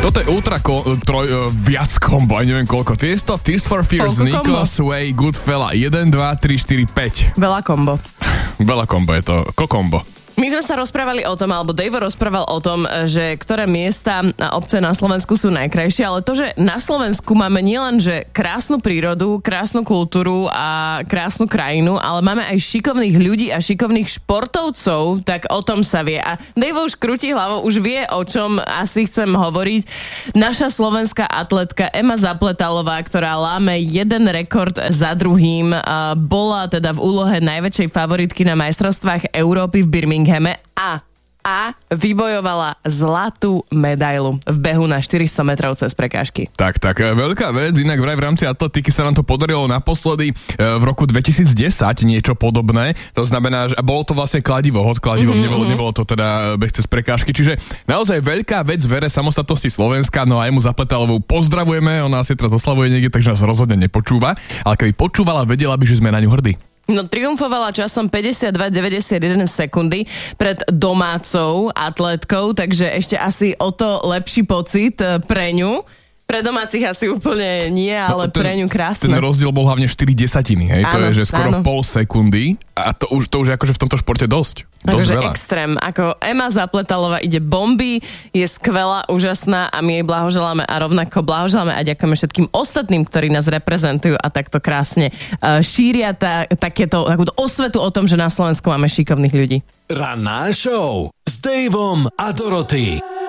Toto je ultra viac kombo, aj neviem koľko. Tiesto, Tears for Fears, Nico, Sway, Goodfella, 1, 2, 3, 4, 5. Veľa kombo. Veľa kombo je to, kokombo. My sme sa rozprávali o tom, alebo Dave rozprával o tom, že ktoré miesta a obce na Slovensku sú najkrajšie, ale to, že na Slovensku máme nielen, že krásnu prírodu, krásnu kultúru a krásnu krajinu, ale máme aj šikovných ľudí a šikovných športovcov, tak o tom sa vie. A Dave už krúti hlavou, už vie, o čom asi chcem hovoriť. Naša slovenská atletka Ema Zapletalová, ktorá láme jeden rekord za druhým, bola teda v úlohe najväčšej favoritky na majstrovstvách Európy v Birminghame a vybojovala zlatú medailu v behu na 400 metrov cez prekážky. Tak, veľká vec, inak vraj v rámci atletiky sa nám to podarilo naposledy v roku 2010 niečo podobné, to znamená, že bolo to vlastne kladivo, hod kladivom, nebolo to teda beh cez prekážky, čiže naozaj veľká vec v ére samostatnosti Slovenska, no a Emu Zapletalovú pozdravujeme, ona asi teraz oslavuje niekde, takže nás rozhodne nepočúva, ale keby počúvala, vedela by, že sme na ňu hrdí. No, triumfovala časom 52,91 sekundy pred domácou atletkou, takže ešte asi o to lepší pocit pre ňu. Pre domácich asi úplne nie, ale pre ňu krásne. Ten rozdiel bol hlavne 4 desatiny, hej? To je, že skoro pol sekundy a to už je akože v tomto športe dosť akože veľa. Extrém. Ako Ema Zapletalová ide bomby, je skvelá, úžasná a my jej blahoželáme a rovnako blahoželáme a ďakujeme všetkým ostatným, ktorí nás reprezentujú a takto krásne šíria takúto osvetu o tom, že na Slovensku máme šikovných ľudí. Ranná show s Daveom a Dorothy.